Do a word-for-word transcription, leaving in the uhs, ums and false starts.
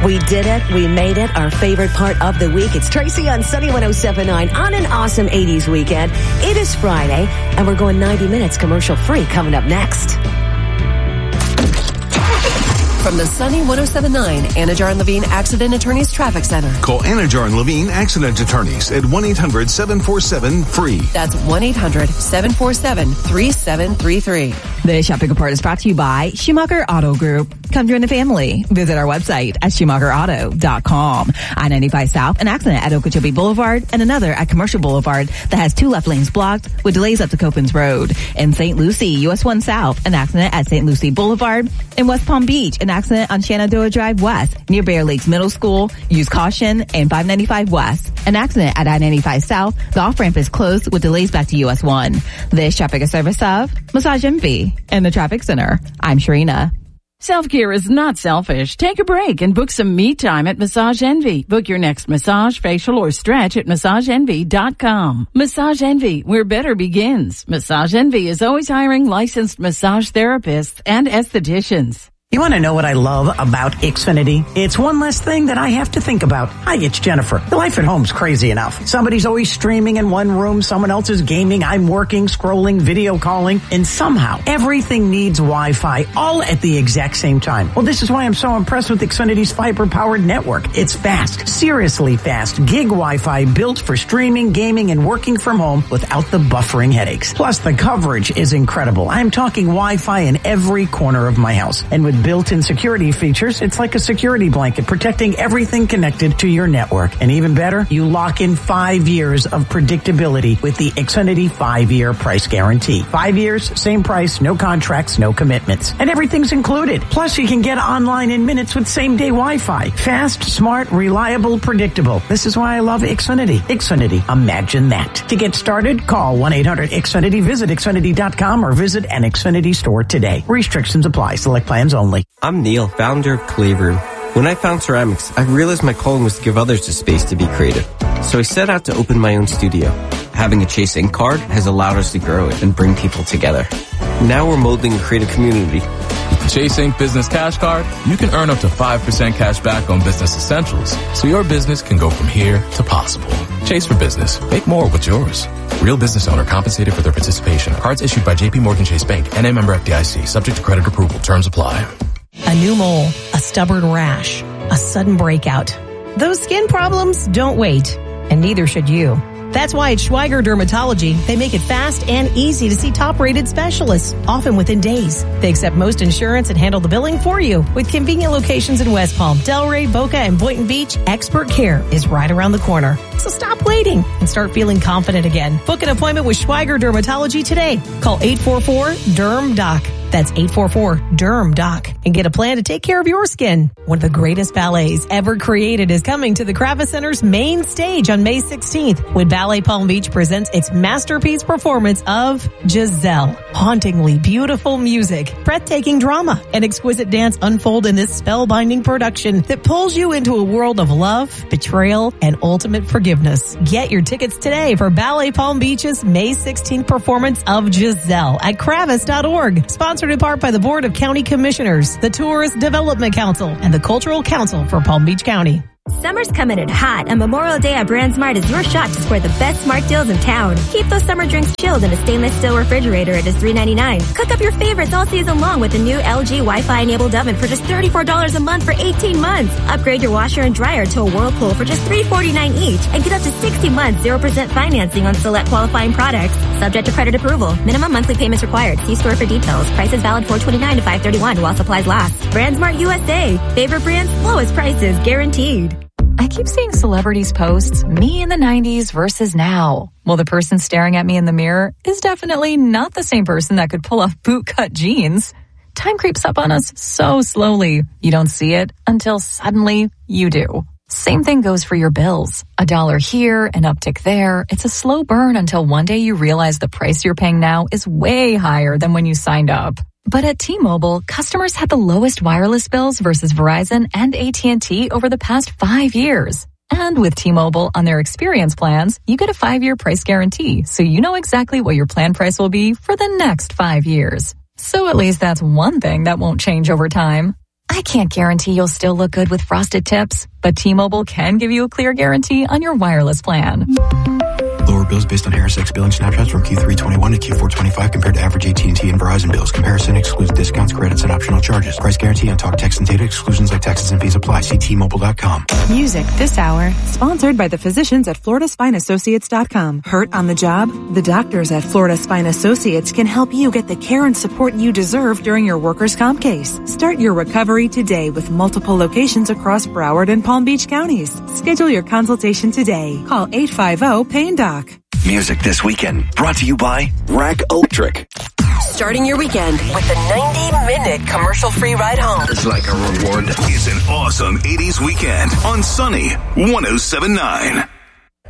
We did it. We made it. Our favorite part of the week. It's Tracy on Sunny one oh seven point nine on an awesome eighties weekend. It is Friday, and we're going ninety minutes commercial free coming up next. From the Sunny one oh seven point nine Anajar and Levine Accident Attorneys Traffic Center. Call Anajar and Levine Accident Attorneys at one eight hundred seven four seven free. That's one eight hundred seven four seven three seven three three. The shopping report is brought to you by Schumacher Auto Group. Come join the family. Visit our website at schumacher auto dot com. I ninety-five South, an accident at Okeechobee Boulevard, and another at Commercial Boulevard that has two left lanes blocked with delays up to Copans Road. In Saint Lucie, U S one South, an accident at Saint Lucie Boulevard. In West Palm Beach, an accident on Shenandoah Drive West near Bear Lakes Middle School. Use caution. And five ninety-five West, an accident at I ninety-five South. The off-ramp is closed with delays back to U S one. This traffic is service of Massage Envy and the Traffic Center. I'm Sharina. Self-care is not selfish. Take a break and book some me time at Massage Envy. Book your next massage, facial, or stretch at massage envy dot com. Massage Envy, where better begins. Massage Envy is always hiring licensed massage therapists and estheticians. You want to know what I love about Xfinity? It's one less thing that I have to think about. Hi, it's Jennifer. The life at home's crazy enough. Somebody's always streaming in one room, someone else is gaming, I'm working, scrolling, video calling, and somehow everything needs Wi-Fi all at the exact same time. Well, this is why I'm so impressed with Xfinity's fiber-powered network. It's fast, seriously fast, gig Wi-Fi built for streaming, gaming, and working from home without the buffering headaches. Plus, the coverage is incredible. I'm talking Wi-Fi in every corner of my house. And with built-in security features, it's like a security blanket protecting everything connected to your network. And even better, you lock in five years of predictability with the Xfinity five-year price guarantee. Five years, same price, no contracts, no commitments. And everything's included. Plus, you can get online in minutes with same-day Wi-Fi. Fast, smart, reliable, predictable. This is why I love Xfinity. Xfinity, imagine that. To get started, call one eight hundred X Finity, visit Xfinity dot com, or visit an Xfinity store today. Restrictions apply. Select plans only. I'm Neil, founder of Clay Room. When I found ceramics, I realized my calling was to give others the space to be creative. So I set out to open my own studio. Having a Chase Ink card has allowed us to grow it and bring people together. Now we're molding a creative community. With the Chase Ink Business Cash Card, you can earn up to five percent cash back on business essentials, so your business can go from here to possible. Chase for Business. Make more with yours. Real business owner compensated for their participation. Cards issued by J P Morgan Chase Bank, N A member F D I C, subject to credit approval. Terms apply. A new mole, a stubborn rash, a sudden breakout. Those skin problems don't wait, and neither should you. That's why at Schweiger Dermatology, they make it fast and easy to see top-rated specialists, often within days. They accept most insurance and handle the billing for you. With convenient locations in West Palm, Delray, Boca, and Boynton Beach, expert care is right around the corner. So stop waiting and start feeling confident again. Book an appointment with Schweiger Dermatology today. Call eight four four, D E R M, D O C. That's eight four four, D E R M, D O C. And get a plan to take care of your skin. One of the greatest ballets ever created is coming to the Kravis Center's main stage on May sixteenth when Ballet Palm Beach presents its masterpiece performance of Giselle. Hauntingly beautiful music, breathtaking drama, and exquisite dance unfold in this spellbinding production that pulls you into a world of love, betrayal, and ultimate forgiveness. Get your tickets today for Ballet Palm Beach's May sixteenth performance of Giselle at kravis dot org. Sponsored in part by the Board of County Commissioners, the Tourist Development Council, and the Cultural Council for Palm Beach County. Summer's coming in hot, and Memorial Day at BrandSmart is your shot to score the best smart deals in town. Keep those summer drinks chilled in a stainless steel refrigerator at just three ninety-nine. Cook up your favorites all season long with the new L G Wi-Fi enabled oven for just thirty-four dollars a month for eighteen months. Upgrade your washer and dryer to a Whirlpool for just three forty-nine each, and get up to sixty months zero percent financing on select qualifying products. Subject to credit approval. Minimum monthly payments required. See store for details. Prices valid four twenty-nine to five thirty-one while supplies last. BrandSmart U S A. Favorite brands, lowest prices guaranteed. I keep seeing celebrities posts, me in the nineties versus now. Well, the person staring at me in the mirror is definitely not the same person that could pull off bootcut jeans. Time creeps up on us so slowly. You don't see it until suddenly you do. Same thing goes for your bills. A dollar here, an uptick there. It's a slow burn until one day you realize the price you're paying now is way higher than when you signed up. But at T-Mobile, customers had the lowest wireless bills versus Verizon and A T and T over the past five years. And with T-Mobile on their experience plans, you get a five-year price guarantee, so you know exactly what your plan price will be for the next five years. So at least that's one thing that won't change over time. I can't guarantee you'll still look good with frosted tips, but T-Mobile can give you a clear guarantee on your wireless plan. Lower bills based on Harris X billing snapshots from Q three twenty-one to Q four twenty-five compared to average A T and T and Verizon bills. Comparison excludes discounts, credits, and optional charges. Price guarantee on talk, text, and data. Exclusions like taxes and fees apply. See T Mobile dot com. Music this hour, sponsored by the physicians at Florida Spine Associates dot com. Hurt on the job? The doctors at Florida Spine Associates can help you get the care and support you deserve during your workers' comp case. Start your recovery today with multiple locations across Broward and Palm Beach counties. Schedule your consultation today. Call eight five zero pain doc. Music this weekend, brought to you by Rack Electric. Starting your weekend with a ninety-minute commercial-free ride home. It's like a reward. It's an awesome eighties weekend on Sunny one oh seven point nine.